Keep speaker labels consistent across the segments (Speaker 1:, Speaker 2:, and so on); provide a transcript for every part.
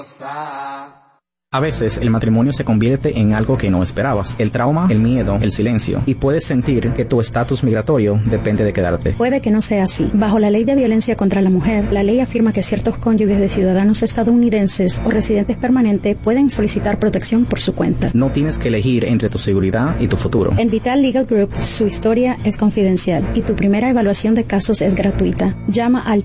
Speaker 1: A veces el matrimonio se convierte en algo que no esperabas. El trauma, el miedo, el silencio. Y puedes sentir que tu estatus migratorio depende de quedarte.
Speaker 2: Puede que no sea así. Bajo la Ley de Violencia contra la Mujer, la ley afirma que ciertos cónyuges de ciudadanos estadounidenses o residentes permanentes pueden solicitar protección por su cuenta.
Speaker 1: No tienes que elegir entre tu seguridad y tu futuro.
Speaker 2: En Vital Legal Group, su historia es confidencial y tu primera evaluación de casos es gratuita. Llama al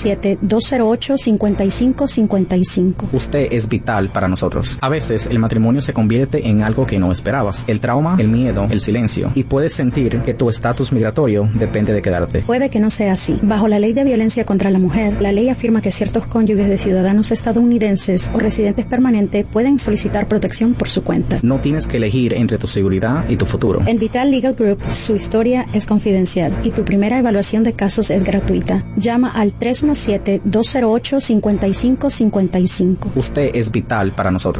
Speaker 2: 317-208-5555.
Speaker 1: Usted es vital para nosotros. A veces el matrimonio se convierte en algo que no esperabas. El trauma, el miedo, el silencio. Y puedes sentir que tu estatus migratorio depende de quedarte.
Speaker 2: Puede que no sea así. Bajo la Ley de Violencia contra la Mujer, la ley afirma que ciertos cónyuges de ciudadanos estadounidenses o residentes permanentes pueden solicitar protección por su cuenta.
Speaker 1: No tienes que elegir entre tu seguridad y tu futuro.
Speaker 2: En Vital Legal Group, su historia es confidencial y tu primera evaluación de casos es gratuita. Llama al 317-208-5555.
Speaker 1: Usted es vital para nosotros.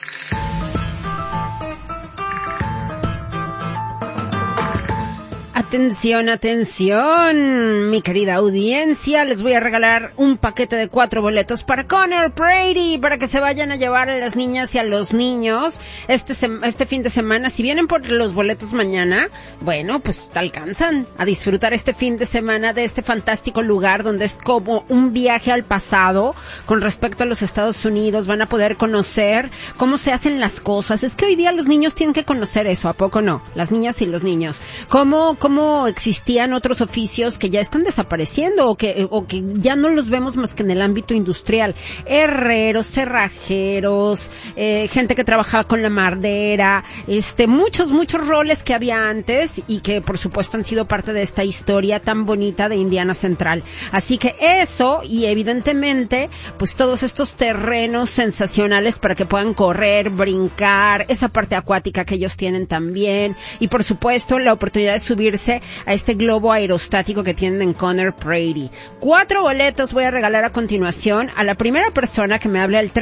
Speaker 3: Atención, atención, mi querida audiencia, les voy a regalar un paquete de 4 boletos para Conor Brady, para que se vayan a llevar a las niñas y a los niños este fin de semana. Si vienen por los boletos mañana, bueno, pues alcanzan a disfrutar este fin de semana de este fantástico lugar donde es como un viaje al pasado con respecto a los Estados Unidos. Van a poder conocer cómo se hacen las cosas. Es que hoy día los niños tienen que conocer eso, ¿a poco no? Las niñas y los niños. ¿Cómo existían otros oficios que ya están desapareciendo o que ya no los vemos más que en el ámbito industrial? Herreros, cerrajeros, gente que trabajaba con la madera, muchos roles que había antes y que por supuesto han sido parte de esta historia tan bonita de Indiana Central. Así que eso, y evidentemente pues todos estos terrenos sensacionales para que puedan correr, brincar, esa parte acuática que ellos tienen también, y por supuesto la oportunidad de subirse a este globo aerostático que tienen en Conor Brady. 4 boletos voy a regalar a continuación a la primera persona que me hable al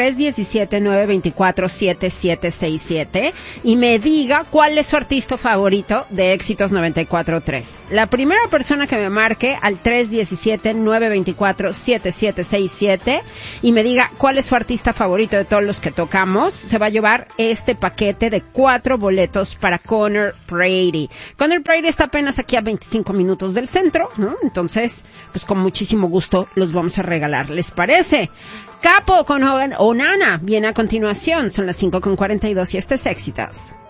Speaker 3: 317-924-7767 y me diga cuál es su artista favorito de Éxitos 94.3. La primera persona que me marque al 317-924-7767 y me diga cuál es su artista favorito de todos los que tocamos, se va a llevar este paquete de 4 boletos para Conor Brady. Conor Brady está apenas aquí a 25 minutos del centro, ¿no? Entonces, pues con muchísimo gusto los vamos a regalar. ¿Les parece? Capo con Hogan o Nana viene a continuación. Son las 5:42 y este es Éxitos.